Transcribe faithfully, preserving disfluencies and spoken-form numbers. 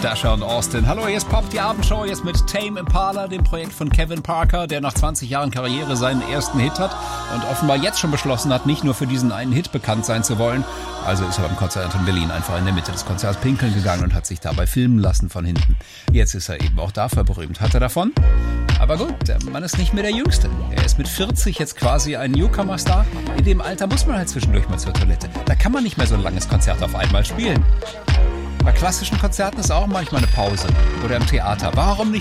Dasher und Austin. Hallo, hier ist Pop, die Abendshow, jetzt mit Tame Impala, dem Projekt von Kevin Parker, der nach zwanzig Jahren Karriere seinen ersten Hit hat und offenbar jetzt schon beschlossen hat, nicht nur für diesen einen Hit bekannt sein zu wollen. Also ist er beim Konzert in Berlin einfach in der Mitte des Konzerts pinkeln gegangen und hat sich dabei filmen lassen von hinten. Jetzt ist er eben auch dafür berühmt. Hat er davon? Aber gut, der Mann ist nicht mehr der Jüngste. Er ist mit vierzig jetzt quasi ein Newcomer-Star. In dem Alter muss man halt zwischendurch mal zur Toilette. Da kann man nicht mehr so ein langes Konzert auf einmal spielen. Bei klassischen Konzerten ist auch manchmal eine Pause. Oder im Theater. Warum nicht